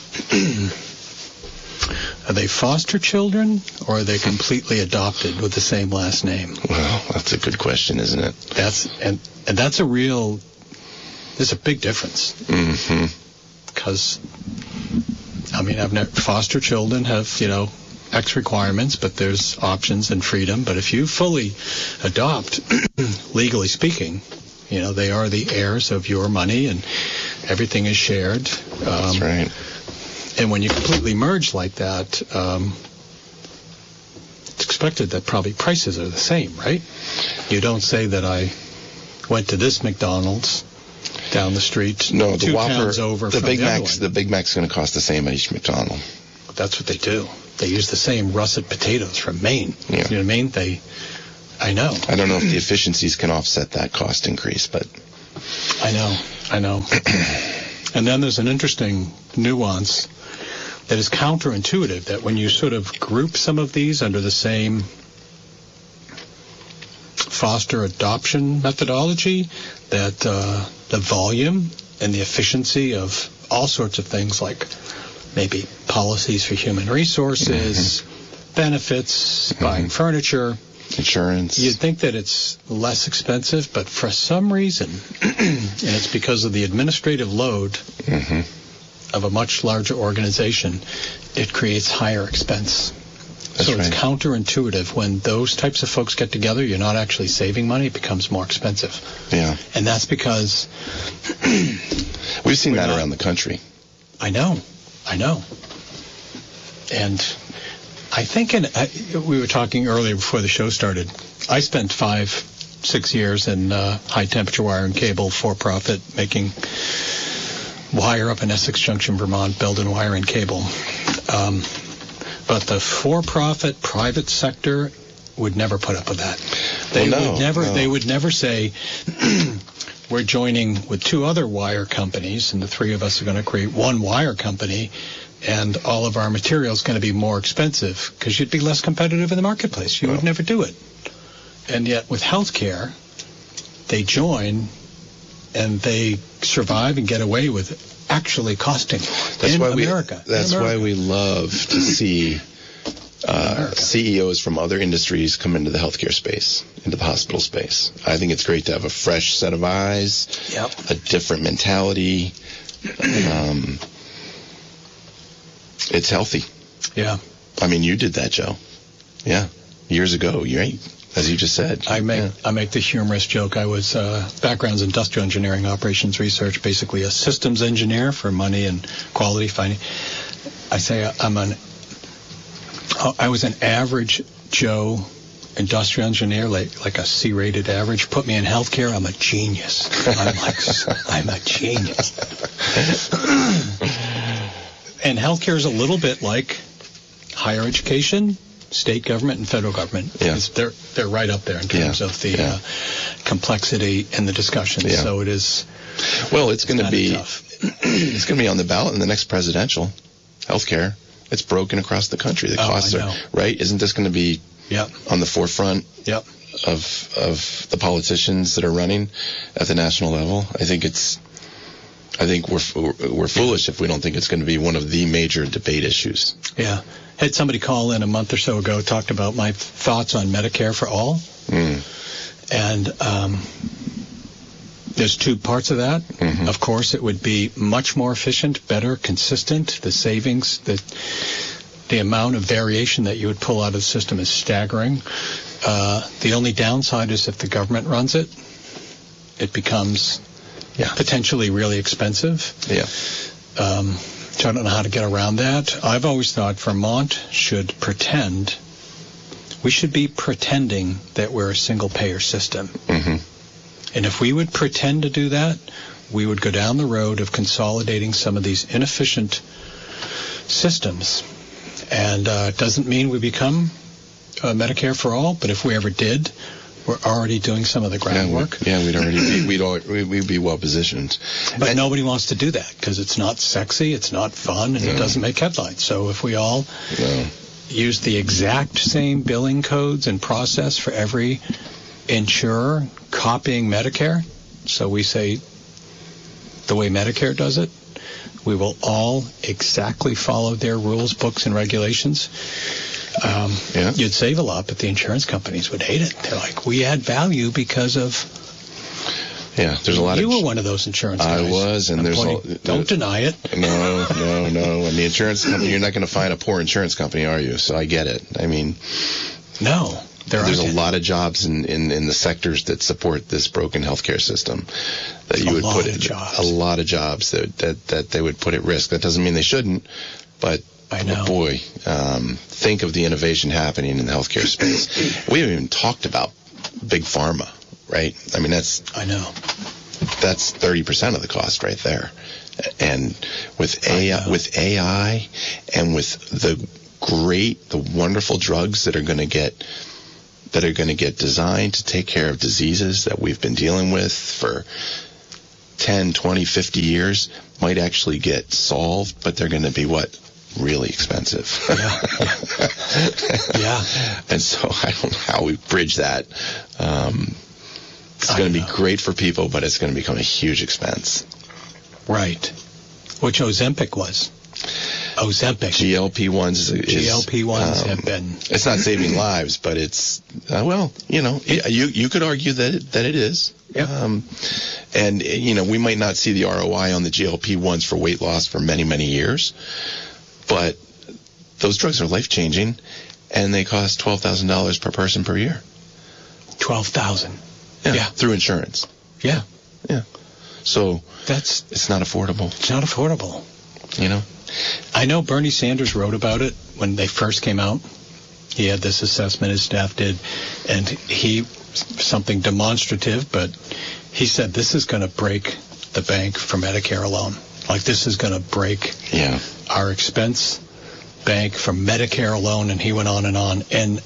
Are they foster children, or are they completely adopted with the same last name? Well, that's a good question, isn't it? That's and and that's a real. There's a big difference. Mm-hmm. Because, I mean, I've never, foster children have, you know, X requirements, but there's options and freedom. But if you fully adopt, legally speaking, you know, they are the heirs of your money and everything is shared. Um, That's right. And when you completely merge like that, um, it's expected that probably prices are the same, right? You don't say that I went to this McDonald's down the street, no, the two Whopper, towns over the from Big the other Mac's, one. the Big Mac's going to cost the same at each McDonald. That's what they do. They use the same russet potatoes from Maine. Yeah. You know what I mean? They, I know. I don't know if the efficiencies can offset that cost increase, but I know, I know. And then there's an interesting nuance that is counterintuitive, that when you sort of group some of these under the same foster adoption methodology, that uh, the volume and the efficiency of all sorts of things, like maybe policies for human resources, mm-hmm. benefits, mm-hmm. buying furniture, insurance. You'd think that it's less expensive, but for some reason, and it's because of the administrative load mm-hmm. of a much larger organization, it creates higher expense. That's so it's right. counterintuitive. When those types of folks get together, you're not actually saving money, it becomes more expensive. Yeah. And that's because we've seen that not, around the country. I know. I know. And I think in, I, we were talking earlier before the show started, I spent five, six years in uh, high-temperature wire and cable for-profit, making wire up in Essex Junction, Vermont, building wire and cable. Um, but the for-profit private sector would never put up with that. They well, no, would never. No. They would never say, we're joining with two other wire companies, and the three of us are going to create one wire company, and all of our material is going to be more expensive because you'd be less competitive in the marketplace. You well. would never do it. And yet with healthcare, they join and they survive and get away with actually costing that's in why America. We, that's in America. why we love to see uh, C E Os from other industries come into the healthcare space, into the hospital space. I think it's great to have a fresh set of eyes, yep. a different mentality. Um, it's healthy. Yeah. I mean, you did that, Joe. Yeah. Years ago, you're right. As you just said. I make yeah. I make the humorous joke. I was uh, background's industrial engineering, operations research, basically a systems engineer for money and quality finding. I say I'm an I was an average Joe industrial engineer, like like a C-rated average. Put me in healthcare, I'm a genius. I'm like I'm a genius. And healthcare is a little bit like higher education, state government and federal government. Yeah. They're they're right up there in terms yeah. of the yeah. uh, complexity and the discussion. Yeah. So it is. Well, it's going to be tough. It's going to be on the ballot in the next presidential. Healthcare. It's broken across the country. The oh, costs I are know. right. Isn't this going to be yep. on the forefront yep. of of the politicians that are running at the national level? I think it's. I think we're we're foolish if we don't think it's going to be one of the major debate issues. Yeah. Had somebody call in a month or so ago, talked about my thoughts on Medicare for all. Mm. And um, there's two parts of that. Mm-hmm. Of course, it would be much more efficient, better, consistent. The savings, the, the amount of variation that you would pull out of the system is staggering. Uh, the only downside is if the government runs it, it becomes yeah. potentially really expensive. Yeah. Um, so I don't know how to get around that. I've always thought Vermont should pretend, we should be pretending that we're a single-payer system. Mm-hmm. And if we would pretend to do that, we would go down the road of consolidating some of these inefficient systems. And uh, it doesn't mean we become uh, Medicare for all, but if we ever did, we're already doing some of the groundwork. Yeah, yeah we'd already be, we'd, all, we'd be well positioned. But and, nobody wants to do that because it's not sexy, it's not fun, and no. it doesn't make headlines. So if we all no. use the exact same billing codes and process for every insurer copying Medicare, so we say the way Medicare does it, we will all exactly follow their rules, books, and regulations. Um, yeah. You'd save a lot, but the insurance companies would hate it. They're like, we add value because of. Yeah, there's a lot you of. You were one of those insurance guys. I was, and I'm there's. pointing, a, don't deny it. No, no, no. And the insurance company, you're not going to find a poor insurance company, are you? So I get it. I mean. No. There There's aren't a lot of jobs in, in, in the sectors that support this broken healthcare system that you A would lot put of it, jobs. a lot of jobs that, that, that they would put at risk. That doesn't mean they shouldn't, but I know. boy, um, think of the innovation happening in the healthcare space. We haven't even talked about big pharma, right? I mean, that's I know. That's thirty percent of the cost right there. And with A I, with A I and with the great, the wonderful drugs that are going to get that are going to get designed to take care of diseases that we've been dealing with for ten, twenty, fifty years might actually get solved, but they're going to be what? Really expensive. Yeah. yeah. And so I don't know how we bridge that. Um, it's going to be great for people, but it's going to become a huge expense. Right. Which Ozempic was. Ozempic. G L P ones is, is G L P ones um, have been. It's not saving lives, but it's uh, well, you know, it, you you could argue that it, that it is. Yep. Um, and you know, we might not see the R O I on the G L P ones for weight loss for many many years, but those drugs are life changing, and they cost twelve thousand dollars per person per year. Twelve thousand. Yeah, Yeah. Through insurance. Yeah. Yeah. So that's it's not affordable. It's not affordable. You know. I know Bernie Sanders wrote about it when they first came out. He had this assessment his staff did, and he, something demonstrative, but he said this is going to break the bank for Medicare alone. Like this is going to break yeah. our expense bank for Medicare alone, and he went on and on. And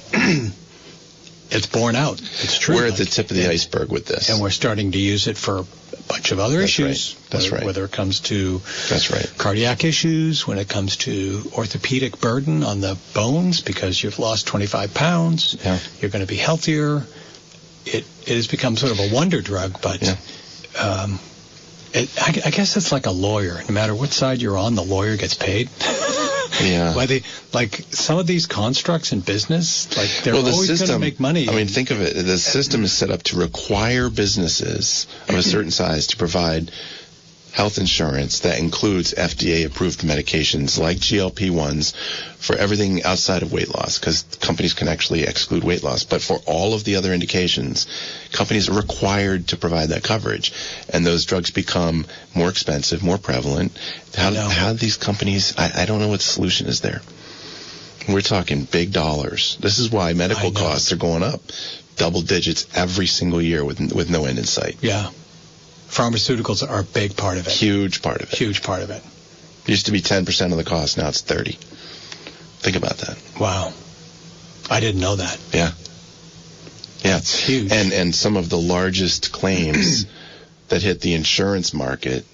it's borne out. It's true. We're at like, the tip of the iceberg with this. And we're starting to use it for a bunch of other That's issues. Right. That's whether, right. Whether it comes to That's right. cardiac issues, when it comes to orthopedic burden on the bones because you've lost twenty-five pounds, yeah. you're going to be healthier. It it has become sort of a wonder drug, but yeah. um, it, I, I guess it's like a lawyer. No matter what side you're on, the lawyer gets paid. Yeah. Why they like some of these constructs in business, like they're well, the always going to system, make money. I mean, think of it. The system is set up to require businesses of a certain size to provide health insurance that includes F D A-approved medications like G L P ones for everything outside of weight loss, because companies can actually exclude weight loss. But for all of the other indications, companies are required to provide that coverage, and those drugs become more expensive, more prevalent. How, how do these companies, I, I don't know what the solution is there. We're talking big dollars. This is why medical costs are going up double digits every single year with with no end in sight. Yeah. Pharmaceuticals are a big part of it. Huge part of it. Huge part of it. Used to be ten percent of the cost, now it's thirty. Think about that. Wow. I didn't know that. Yeah. Yeah. It's huge. And and some of the largest claims that hit the insurance market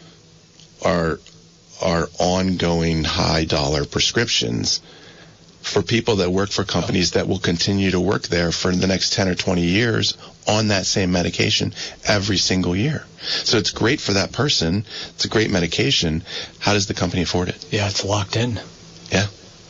are are ongoing high dollar prescriptions for people that work for companies that will continue to work there for the next ten or twenty years on that same medication every single year. So it's great for that person. It's a great medication. How does the company afford it? Yeah, it's locked in. Yeah.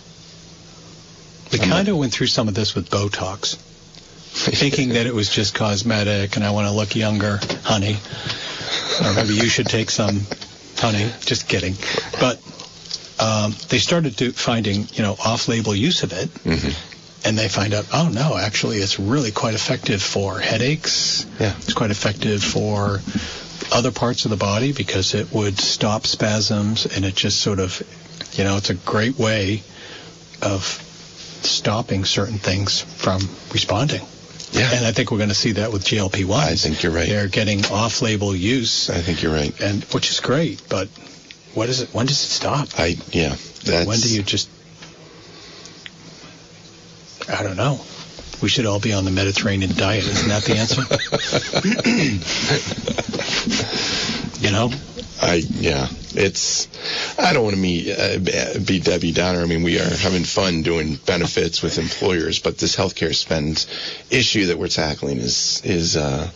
We kind of went through some of this with Botox, thinking that it was just cosmetic and I want to look younger, honey. Or maybe you should take some, honey. Just kidding. But um, they started to finding, you know, off-label use of it. Mm-hmm. And they find out, oh, no, actually it's really quite effective for headaches. Yeah. It's quite effective for other parts of the body because it would stop spasms, and it just sort of, you know, it's a great way of stopping certain things from responding. Yeah. And I think we're going to see that with G L P ones. I think you're right. They're getting off-label use. I think you're right. And which is great, but what is it? When does it stop? I yeah. That's... When do you just? I don't know. We should all be on the Mediterranean diet. Isn't that the answer? You know? I yeah. It's. I don't want to be, uh, be Debbie Downer. I mean, we are having fun doing benefits with employers, but this healthcare spend issue that we're tackling is is. Uh,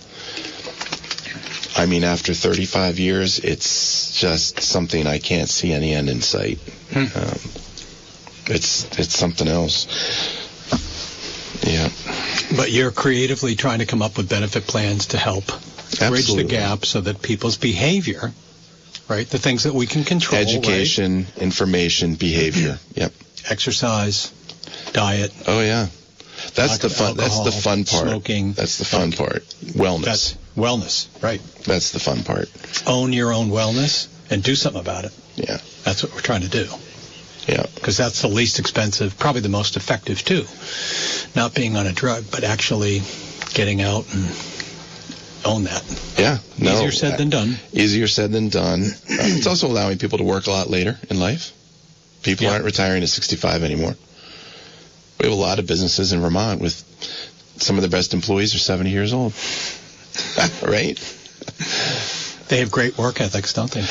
I mean, after thirty-five years, it's just something I can't see any end in sight. Hmm. Um, it's it's something else. Yeah. But you're creatively trying to come up with benefit plans to help Absolutely. bridge the gap so that people's behavior, right, the things that we can control, education, right? information, behavior. Yep. Exercise, diet. Oh yeah. That's the fun. Alcohol, that's the fun part. Smoking. That's the fun okay. part. Wellness. That's wellness, right? That's the fun part. Own your own wellness and do something about it. Yeah. That's what we're trying to do. Yeah. Because that's the least expensive, probably the most effective too. Not being on a drug, but actually getting out and own that. Yeah. No, Easier said than done. Easier said than done. Uh, it's also allowing people to work a lot later in life. People yeah. aren't retiring at sixty-five anymore. We have a lot of businesses in Vermont with some of the best employees are seventy years old. Right? They have great work ethics, don't they?